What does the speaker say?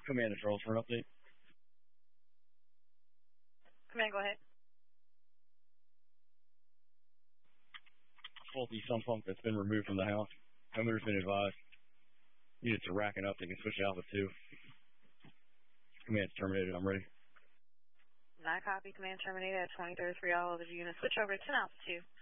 Command to Charles for an update. Command, go ahead. Faulty sump pump that's been removed from the house. Homeowner's been advised. Units are racking up. They can switch to Alpha 2. Command's terminated. I'm ready. Not copy. Command terminated at 2033. All of the units switch over to 10 Alpha 2.